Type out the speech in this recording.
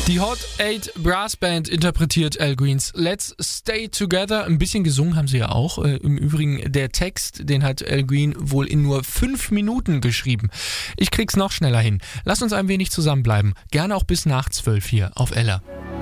Die Hot 8 Brass Band interpretiert Al Greens Let's Stay Together. Ein bisschen gesungen haben sie ja auch. Im Übrigen, der Text, den hat Al Green wohl in nur 5 Minuten geschrieben. Ich krieg's noch schneller hin. Lass uns ein wenig zusammenbleiben. Gerne auch bis nach 12 hier auf Ella.